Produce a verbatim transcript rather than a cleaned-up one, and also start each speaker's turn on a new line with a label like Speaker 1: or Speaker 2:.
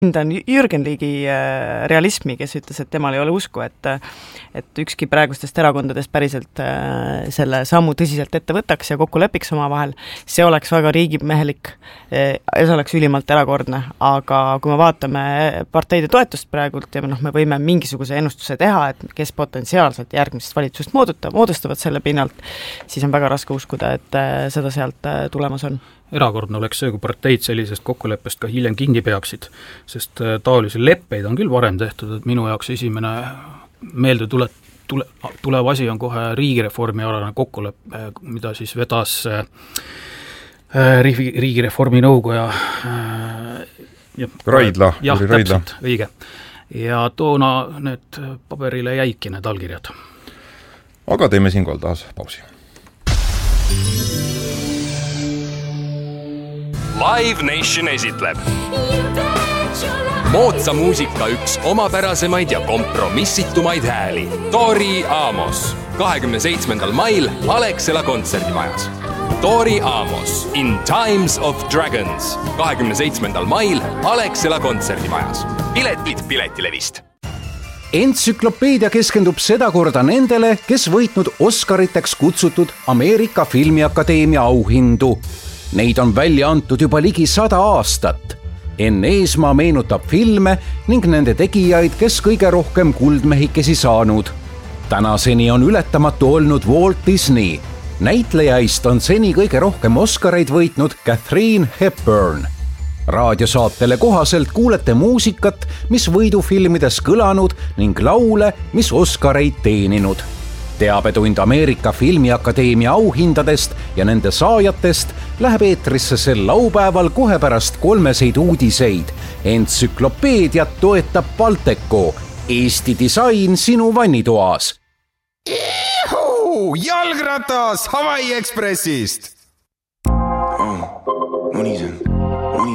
Speaker 1: hindan Jürgen Ligi realismi, kes ütles, et temal ei ole usku, et et ükski praegustest erakondadest päriselt selle sammu tõsiselt ette võtaks ja kokku lepiks oma vahel. See oleks väga riigimehelik ja see oleks ülimalt erakordne, aga kui me vaatame parteide toetust praegult ja noh, me võime mingisuguse ennustuse teha, et kes potentsiaalselt järgmist valitsust moodustavad selle pinnalt, siis on väga raske uskuda, et seda sealt tulemas on.
Speaker 2: Erakordne oleks see, kui parteid sellisest kokkuleppest ka hiljem kinni peaksid, sest taolisi leppeid on küll varem tehtud, et minu jaoks esimene meelde tule, tule, tulev asi on kohe riigireformi alane kokkuleppe, mida siis vedas äh, riigi, riigireformi nõukoja äh, ja,
Speaker 3: Raidla.
Speaker 2: Jah, täpselt, õige. Ja toona need paberile jäiki need allkirjad.
Speaker 3: Aga teeme siinkohal taas pausi.
Speaker 4: Live Nation esitleb moodsa muusika üks omapärasemaid ja kompromissitumaid hääli. Tori Amos kahekümne seitsmendal mail Alexela kontserdimajas. Tori Amos In Times of Dragons kahekümne seitsmendal mail Alexela kontserdimajas. Piletid Piletilevist.
Speaker 5: Entsüklopeedia keskendub sedakorda nendele, kes võitnud Oscariteks kutsutud Ameerika Filmiakadeemia auhindu. Neid on välja antud juba ligi sada aastat. Enn Eesmaa meenutab filme ning nende tegijaid, kes kõige rohkem kuldmehikesi saanud. Tänaseni on ületamatu olnud Walt Disney. Näitlejaist on seni kõige rohkem Oscareid võitnud Katharine Hepburn. Raadiosaatele kohaselt kuulete muusikat, mis võidufilmides kõlanud ning laule, mis Oscareid teeninud. Teabetund Ameerika Filmiakadeemia auhindadest ja nende saajatest läheb eetrisse sel laupäeval kohe pärast kolmeseid uudiseid. Entsüklopeediat toetab Balteco, Eesti disain sinu vannitoas.
Speaker 6: Ihu, jalgratas Hawaii Expressist! Oh, munisen.